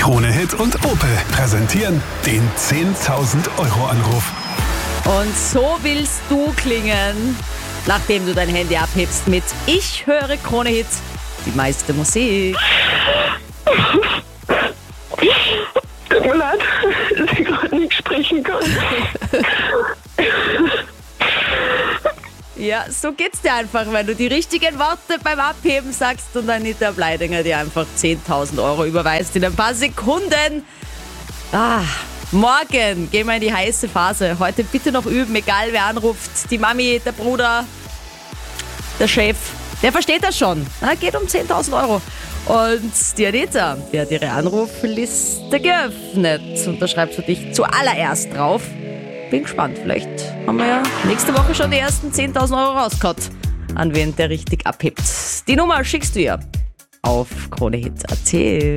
Krone Hit und Opel präsentieren den 10.000-Euro-Anruf. Und so willst du klingen, nachdem du dein Handy abhebst mit Ich höre Krone Hit, die meiste Musik. Tut mir leid, dass ich gerade nicht sprechen kann. Ja, so geht's dir einfach, wenn du die richtigen Worte beim Abheben sagst und Anita Bleidinger dir einfach 10.000 Euro überweist in ein paar Sekunden. Morgen gehen wir in die heiße Phase. Heute bitte noch üben, egal wer anruft. Die Mami, der Bruder, der Chef, der versteht das schon. Geht um 10.000 Euro. Und die Anita, die hat ihre Anrufliste geöffnet und da schreibst du dich zuallererst drauf. Bin gespannt, vielleicht haben wir ja nächste Woche schon die ersten 10.000 Euro rausgehauen, an wen der richtig abhebt. Die Nummer schickst du ihr auf kronehit.at.